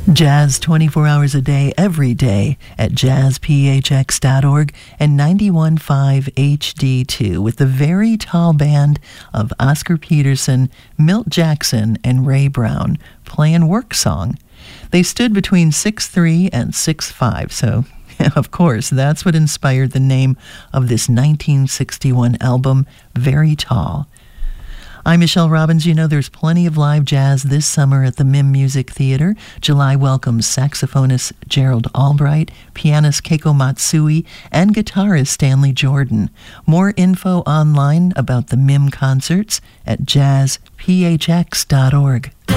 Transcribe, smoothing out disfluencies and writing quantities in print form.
Jazz 24 hours a day, every day at jazzphx.org and 91.5 HD2 with the very tall band of Oscar Peterson, Milt Jackson, and Ray Brown playing Work Song. They stood between 6'3" and 6'5", so of course that's what inspired the name of this 1961 album, Very Tall. I'm Michelle Robbins. You know there's plenty of live jazz this summer at the MIM Music Theater. July welcomes saxophonist Gerald Albright, pianist Keiko Matsui, and guitarist Stanley Jordan. More info online about the MIM concerts at jazzphx.org.